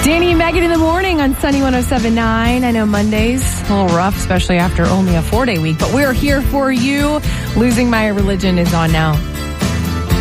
Danny and Megan in the morning on Sunny 107.9. I know Monday's a little rough, especially after only a 4-day week, but we're here for you. Losing My Religion is on now.